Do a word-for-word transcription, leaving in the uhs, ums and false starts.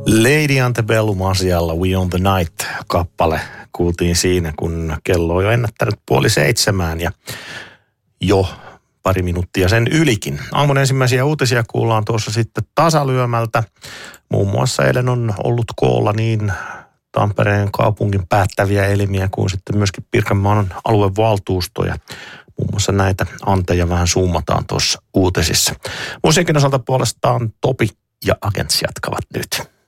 Lady Antebellum asialla We on the Night-kappale kuultiin siinä, kun kello on jo ennättänyt puoli seitsemään ja jo pari minuuttia sen ylikin. Aamun ensimmäisiä uutisia kuullaan tuossa sitten tasalyömältä. Muun muassa eilen on ollut koolla niin Tampereen kaupungin päättäviä elimiä kuin sitten myöskin Pirkanmaan aluevaltuustoja. Muun muassa näitä anteja vähän zoomataan tuossa uutisissa. Musiikin osalta puolestaan Topi ja Agents jatkavat nyt.